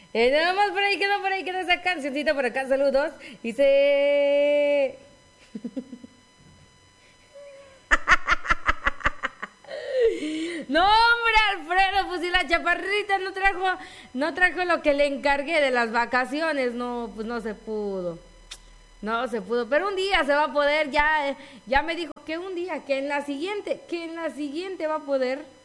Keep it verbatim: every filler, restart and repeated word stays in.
Eh, nada más por ahí quedó, por ahí quedó esa cancioncita por acá, saludos. Dice... No, hombre, Alfredo, pues si la chaparrita no trajo, no trajo lo que le encargué de las vacaciones, no, pues no se pudo. No se pudo, pero un día se va a poder, ya, ya me dijo que un día, que en la siguiente, que en la siguiente va a poder.